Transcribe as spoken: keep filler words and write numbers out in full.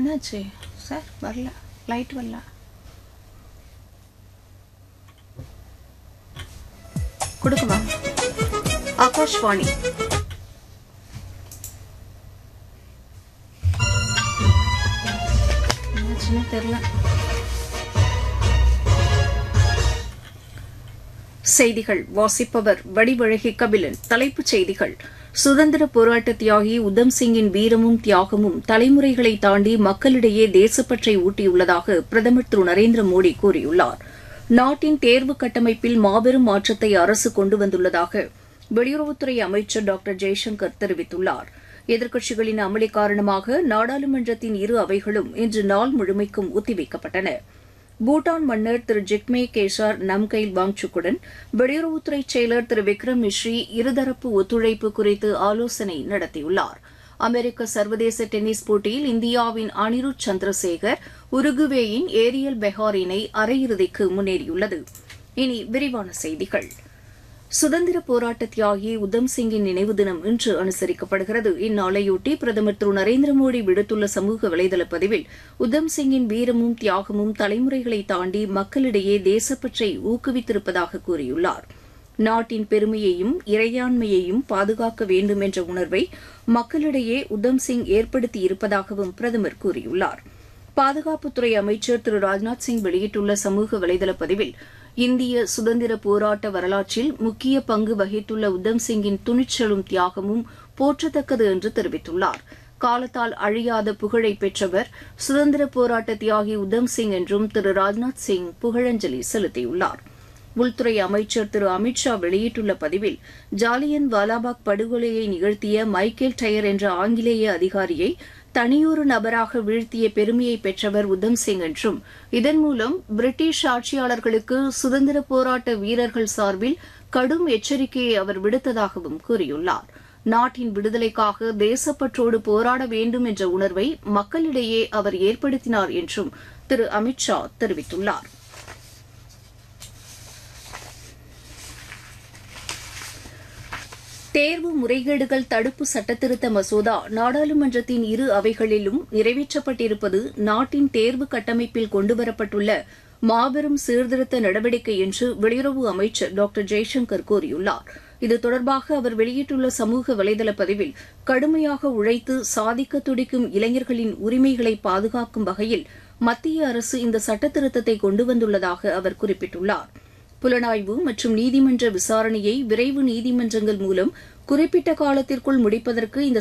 என்னாச்சு சார்? வரல, லைட் வரல. கொடுக்குமா? ஆகாஷ்வாணி. என்னாச்சுன்னு தெரியல. செய்திகள் வாசிப்பவர் வடிவழகி கபிலன். தலைப்புச் செய்திகள்: சுதந்திர போராட்ட தியாகி உத்தம் சிங்கின் வீரமும் தியாகமும் தலைமுறைகளை தாண்டி மக்களிடையே தேசப்பற்றை ஊட்டியுள்ளதாக பிரதமர் திரு நரேந்திர மோடி கூறியுள்ளார். நாட்டின் தேர்வு கட்டமைப்பில் மாபெரும் மாற்றத்தை அரசு கொண்டு வந்துள்ளதாக வெளியுறவுத்துறை அமைச்சர் டாக்டர் ஜெய்சங்கர் தெரிவித்துள்ளார். எதிர்க்கட்சிகளின் அமளி காரணமாக நாடாளுமன்றத்தின் இரு அவைகளும் இன்று நாள் முழுமைக்கும் ஒத்திவைக்கப்பட்டன. பூட்டான் மன்னர் திரு ஜிக்மே கேசார் நம்கைல் வாங்சுக்குடன் வெளியுறவுத்துறை செயலர் திரு விக்ரம் மிஸ்ரி இருதரப்பு ஒத்துழைப்பு குறித்து ஆலோசனை நடத்தியுள்ளார். அமெரிக்க சர்வதேச டென்னிஸ் போட்டியில் இந்தியாவின் அனிருத் சந்திரசேகர் உருகுவேயின் ஏரியல் பெஹார் இணை அரையிறுதிக்கு முன்னேறியுள்ளது. இனி விரிவான செய்திகள். சுதந்திர போராட்ட தியாகி உத்தம் சிங்கின் நினைவு தினம் இன்று அனுசரிக்கப்படுகிறது. இந்நாளையொட்டி பிரதமர் திரு நரேந்திர மோடி விடுத்துள்ள சமூக வலைதள பதிவில் உத்தம் சிங்கின் வீரமும் தியாகமும் தலைமுறைகளை தாண்டி மக்களிடையே தேசப்பற்றை ஊக்குவித்திருப்பதாக கூறியுள்ளார். நாட்டின் பெருமையையும் இறையாண்மையையும் பாதுகாக்க வேண்டும் என்ற உணர்வை மக்களிடையே உத்தம் சிங் ஏற்படுத்தியிருப்பதாகவும் பிரதமர் கூறியுள்ளார். பாதுகாப்புத்துறை அமைச்சர் திரு ராஜ்நாத் சிங் வெளியிட்டுள்ள சமூக வலைதள பதிவில் இந்திய சுதந்திர போராட்ட வரலாற்றில் முக்கிய பங்கு வகித்துள்ள உத்தம் சிங்கின் துணிச்சலும் தியாகமும் போற்றத்தக்கது என்று தெரிவித்துள்ளார். காலத்தால் அழியாத புகழை பெற்றவர் சுதந்திர போராட்ட தியாகி உத்தம் சிங் என்றும் திரு ராஜ்நாத் சிங் புகழஞ்சலி செலுத்தியுள்ளார். உள்துறை அமைச்சர் திரு அமித் ஷா வெளியிட்டுள்ள பதிவில் ஜாலியன் வாலாபாக் படுகொலையை நிகழ்த்திய மைக்கேல் டயர் என்ற ஆங்கிலேய அதிகாரியை தனியொரு நபராக வீழ்த்திய பெருமையை பெற்றவர் உத்தம் சிங் என்றும் இதன் மூலம் பிரிட்டிஷ் ஆட்சியாளர்களுக்கு சுதந்திர போராட்ட வீரர்கள் சார்பில் கடும் எச்சரிக்கையை அவர் விடுத்ததாகவும் கூறியுள்ளார். நாட்டின் விடுதலைக்காக தேசப்பற்றோடு போராட வேண்டும் என்ற உணர்வை மக்களிடையே அவர் ஏற்படுத்தினார் என்றும் திரு அமித் ஷா தெரிவித்துள்ளார். தேர்வு முறைகேடுகள் தடுப்பு சட்டத்திருத்த மசோதா நாடாளுமன்றத்தின் இரு அவைகளிலும் நிறைவேற்றப்பட்டிருப்பது நாட்டின் தேர்வு கட்டமைப்பில் கொண்டுவரப்பட்டுள்ள மாபெரும் சீர்திருத்த நடவடிக்கை என்று வெளியுறவு அமைச்சர் டாக்டர் ஜெய்சங்கர் கூறியுள்ளார். இது தொடர்பாக அவர் வெளியிட்டுள்ள சமூக வலைதள பதிவில் கடுமையாக உழைத்து சாதிக்க துடிக்கும் இளைஞர்களின் உரிமைகளை பாதுகாக்கும் வகையில் மத்திய அரசு இந்த சட்டத்திருத்தத்தை கொண்டு வந்துள்ளதாக அவர் குறிப்பிட்டுள்ளார். புலனாய்வு மற்றும் நீதிமன்ற விசாரணையை விரைவு நீதிமன்றங்கள் மூலம் குறிப்பிட்ட காலத்திற்குள் முடிப்பதற்கு இந்த